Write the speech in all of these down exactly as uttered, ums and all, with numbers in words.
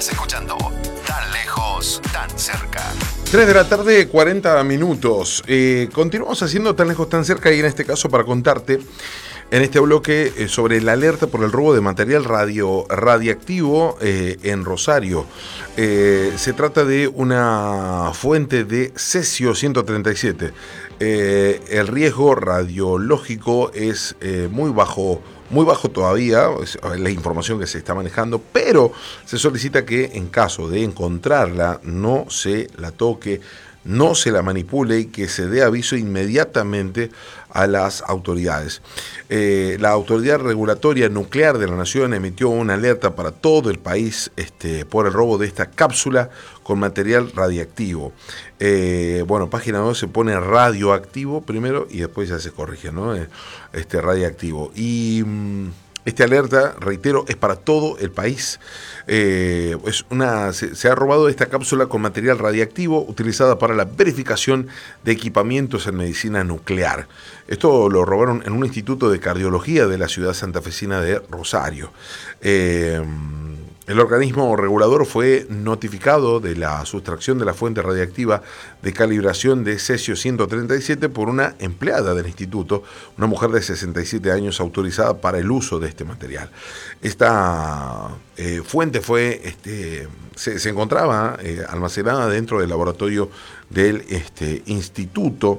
Estás escuchando Tan Lejos, Tan Cerca. tres de la tarde, cuarenta minutos. Eh, continuamos haciendo Tan Lejos, Tan Cerca y en este caso para contarte en este bloque eh, sobre la alerta por el robo de material radio, radiactivo eh, en Rosario. Eh, se trata de una fuente de cesio ciento treinta y siete. Eh, el riesgo radiológico es eh, muy bajo, muy bajo todavía, es la información que se está manejando, pero se solicita que en caso de encontrarla no se la toque, no se la manipule y que se dé aviso inmediatamente a las autoridades. Eh, la Autoridad Regulatoria Nuclear de la Nación emitió una alerta para todo el país este, por el robo de esta cápsula con material radiactivo. Eh, bueno, página dos se pone radioactivo primero y después ya se corrige, ¿no? Este radiactivo. Y mmm, esta alerta, reitero, es para todo el país. Eh, es una, se, se ha robado esta cápsula con material radiactivo utilizada para la verificación de equipamientos en medicina nuclear. Esto lo robaron en un instituto de cardiología de la ciudad santafesina de Rosario. Eh, El organismo regulador fue notificado de la sustracción de la fuente radiactiva de calibración de cesio ciento treinta y siete por una empleada del instituto, una mujer de sesenta y siete años autorizada para el uso de este material. Esta eh, fuente fue, este, se, se encontraba eh, almacenada dentro del laboratorio del este, instituto,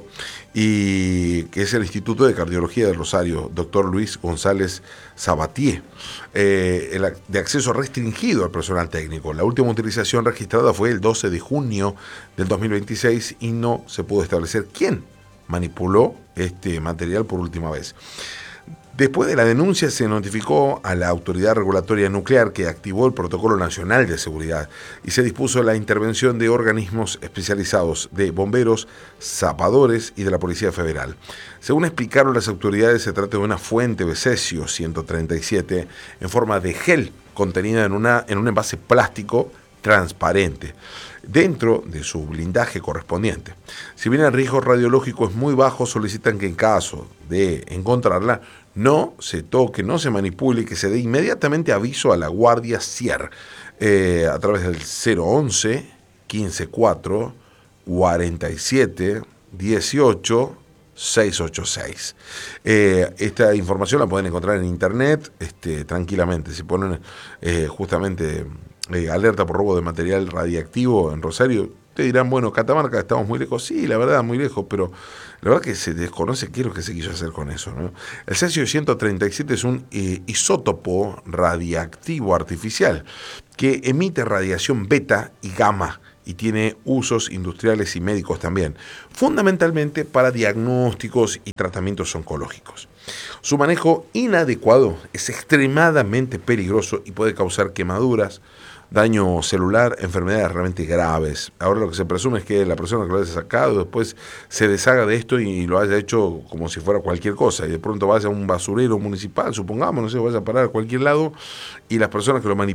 y que es el Instituto de Cardiología de Rosario, doctor Luis González Sabatier, eh, el, de acceso restringido al personal técnico. La última utilización registrada fue el doce de junio del dos mil veintiséis y no se pudo establecer quién manipuló este material por última vez. Después de la denuncia se notificó a la Autoridad Regulatoria Nuclear, que activó el Protocolo Nacional de Seguridad y se dispuso la intervención de organismos especializados de bomberos, zapadores y de la Policía Federal. Según explicaron las autoridades, se trata de una fuente de cesio ciento treinta y siete en forma de gel contenida en, una, en un envase plástico transparente dentro de su blindaje correspondiente. Si bien el riesgo radiológico es muy bajo, solicitan que en caso de encontrarla no se toque, no se manipule y que se dé inmediatamente aviso a la Guardia C I E R eh, a través del cero once, quince cuatro, cuarenta y siete, dieciocho, seiscientos ochenta y seis. Eh, esta información la pueden encontrar en internet este, tranquilamente. Si ponen eh, justamente eh, alerta por robo de material radiactivo en Rosario, te dirán, bueno, Catamarca, estamos muy lejos. Sí, la verdad, muy lejos, pero la verdad que se desconoce qué es lo que se quiso hacer con eso, ¿no? El cesio ciento treinta y siete es un eh, isótopo radiactivo artificial que emite radiación beta y gamma y tiene usos industriales y médicos también, fundamentalmente para diagnósticos y tratamientos oncológicos. Su manejo inadecuado es extremadamente peligroso y puede causar quemaduras, daño celular, enfermedades realmente graves. Ahora lo que se presume es que la persona que lo haya sacado después se deshaga de esto y lo haya hecho como si fuera cualquier cosa, y de pronto vaya a un basurero municipal, supongamos, no sé, vaya a parar a cualquier lado, y las personas que lo manipulan